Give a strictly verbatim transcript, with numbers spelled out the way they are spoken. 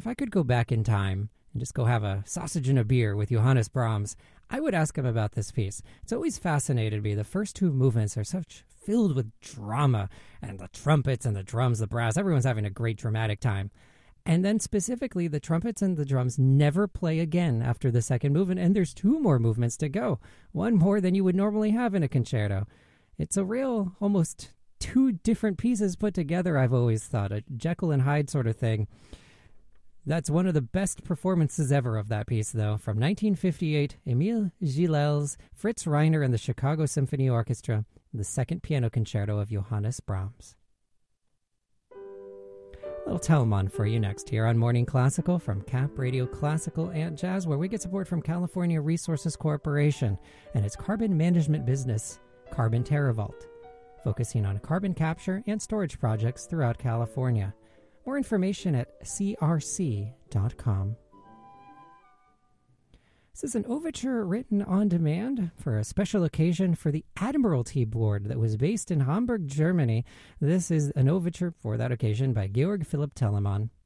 if I could go back in time and just go have a sausage and a beer with Johannes Brahms, I would ask him about this piece. It's always fascinated me. The first two movements are such filled with drama, and the trumpets and the drums, the brass, everyone's having a great dramatic time. And then specifically, the trumpets and the drums never play again after the second movement, and there's two more movements to go, one more than you would normally have in a concerto. It's a real, almost two different pieces put together, I've always thought, a Jekyll and Hyde sort of thing. That's one of the best performances ever of that piece, though, from nineteen fifty-eight, Emile Gilels, Fritz Reiner and the Chicago Symphony Orchestra, the second piano concerto of Johannes Brahms. A little Telemann for you next here on Morning Classical from Cap Radio Classical and Jazz, where we get support from California Resources Corporation and its carbon management business, Carbon TerraVault, focusing on carbon capture and storage projects throughout California. More information at c r c dot com. This is an overture written on demand for a special occasion for the Admiralty Board that was based in Hamburg, Germany. This is an overture for that occasion by Georg Philipp Telemann.